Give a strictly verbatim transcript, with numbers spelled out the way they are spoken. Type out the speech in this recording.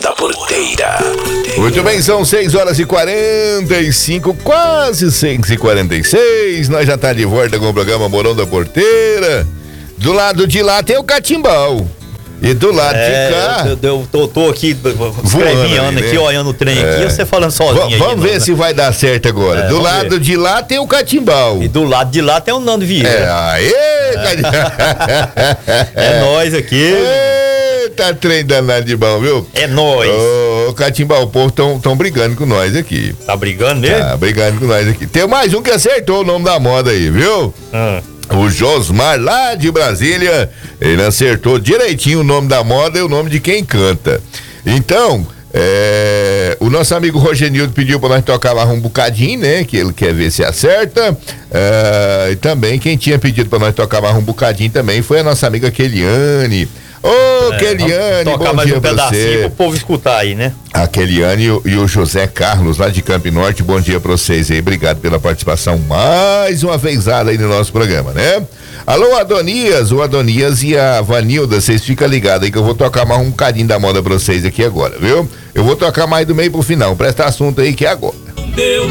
da Porteira. Muito bem, são seis horas e quarenta e cinco, quase seis e quarenta e seis. Nós já tá de volta com o programa Morão da Porteira. Do lado de lá tem o Catimbau. E do lado é, de cá. Eu, eu, eu tô aqui escrevendo aqui, né? Olhando o trem é. aqui, você falando sozinho. V vamos ver não, se né? vai dar certo agora. É, do lado ver. de lá tem o Catimbau. E do lado de lá tem o Nando Vieira. É, aê, é. é nós aqui. Eita, trem danado de bom, viu? É nós. Ô, oh, Catimbau, o povo tão, tão brigando com nós aqui. Tá brigando mesmo? Tá brigando com nós aqui. Tem mais um que acertou o nome da moda aí, viu? Ah. O Josmar, lá de Brasília, ele acertou direitinho o nome da moda e o nome de quem canta. Então, é, o nosso amigo Rogenildo pediu pra nós tocar lá um bocadinho, né? Que ele quer ver se acerta. É, e também quem tinha pedido pra nós tocar mais um bocadinho também foi a nossa amiga Keliane. Ô, oh, é, Keliane, tocar bom mais dia um pra pedacinho você. Pro povo escutar aí, né? A Keliane e o, e o José Carlos, lá de Campo Norte, bom dia pra vocês aí, obrigado pela participação mais uma vez aí no nosso programa, né? Alô, Adonias, o Adonias e a Vanilda, vocês ficam ligados aí que eu vou tocar mais um bocadinho da moda pra vocês aqui agora, viu? Eu vou tocar mais do meio pro final, presta assunto aí que é agora. Deu